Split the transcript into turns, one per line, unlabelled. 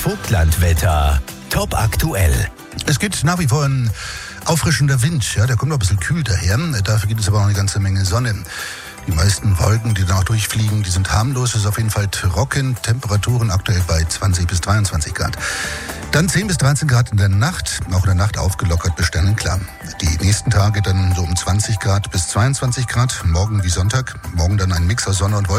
Vogtlandwetter. Top aktuell.
Es geht nach wie vor ein auffrischender Wind. Ja, der kommt noch ein bisschen kühl daher. Dafür gibt es aber auch eine ganze Menge Sonne. Die meisten Wolken, die danach durchfliegen, die sind harmlos. Es ist auf jeden Fall trocken. Temperaturen aktuell bei 20 bis 23 Grad. Dann 10 bis 13 Grad in der Nacht. Auch in der Nacht aufgelockert bis sternenklar. Die nächsten Tage dann so um 20 Grad bis 22 Grad. Morgen wie Sonntag. Morgen dann ein Mix aus Sonne und Wolken.